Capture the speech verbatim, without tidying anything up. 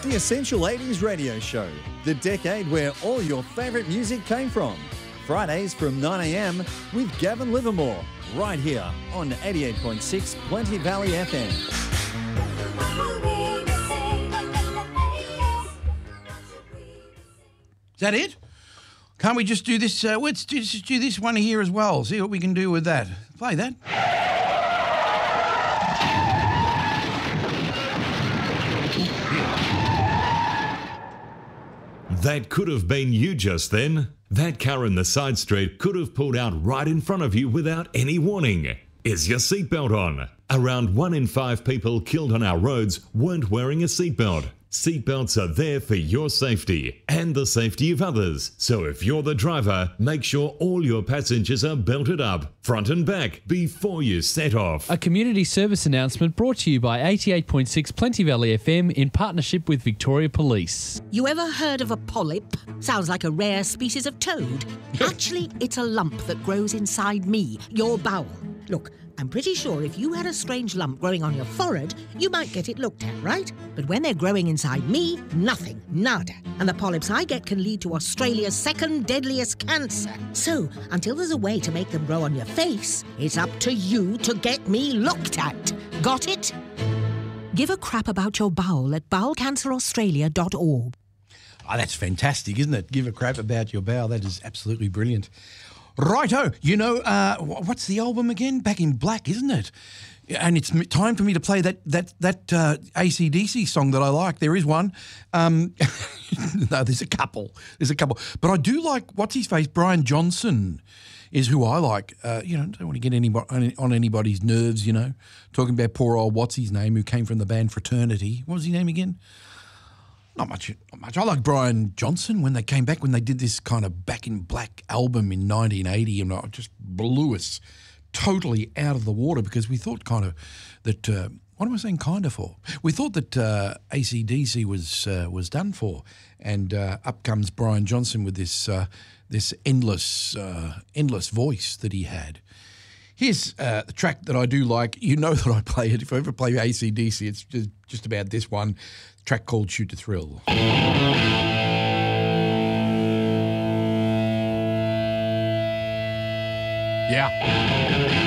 The Essential eighties Radio Show, the decade where all your favourite music came from. Fridays from nine a m with Gavin Livermore, right here on eighty-eight point six Plenty Valley F M. Is that it? Can't we just do this? Uh, let's do, just do this one here as well. See what we can do with that. Play that. That could have been you just then. That car in the side street could have pulled out right in front of you without any warning. Is your seatbelt on? Around one in five people killed on our roads weren't wearing a seatbelt. Seatbelts are there for your safety and the safety of others. So if you're the driver, make sure all your passengers are belted up, front and back, before you set off. A community service announcement brought to you by eighty-eight point six Plenty Valley F M in partnership with Victoria Police. You ever heard of a polyp? Sounds like a rare species of toad. Actually, it's a lump that grows inside me, your bowel. Look, I'm pretty sure if you had a strange lump growing on your forehead, you might get it looked at, right? But when they're growing inside me, nothing, nada. And the polyps I get can lead to Australia's second deadliest cancer. So, until there's a way to make them grow on your face, it's up to you to get me looked at. Got it? Give a crap about your bowel at bowel cancer australia dot org. Oh, that's fantastic, isn't it? Give a crap about your bowel. That is absolutely brilliant. Righto, you know, uh, what's the album again? Back in Black, isn't it? And it's time for me to play that that that uh, A C D C song that I like. There is one. Um, no, there's a couple. There's a couple. But I do like, what's his face? Brian Johnson is who I like. Uh, you know, don't want to get anybody on anybody's nerves, you know. Talking about poor old, what's his name, who came from the band Fraternity. What was his name again? Not much, not much. I like Brian Johnson when they came back, when they did this kind of Back in Black album in nineteen eighty, and it just blew us totally out of the water because we thought kind of that, uh, what am I saying kind of for? We thought that uh, A C D C was uh, was done for, and uh, up comes Brian Johnson with this uh, this endless, uh, endless voice that he had. Here's uh, the track that I do like. You know that I play it. If I ever play A C D C, it's just, just about this one. Track called Shoot to Thrill. Yeah.